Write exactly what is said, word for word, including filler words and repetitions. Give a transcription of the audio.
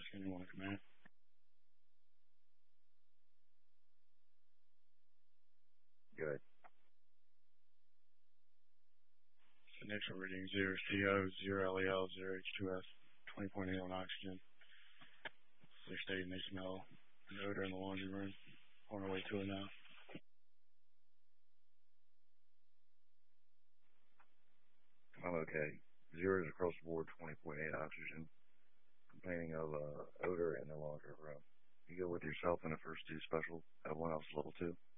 Washington, you want to command? Good. Initial reading zero C O, zero L E L, zero H two S, twenty point eight on oxygen. They're stating they smell an odor in the laundry room. On our way to it now. I'm okay. Zeros across the board, twenty point eight oxygen. Complaining of uh, odor in the laundry room. You go with yourself in a first two special. Everyone else level two.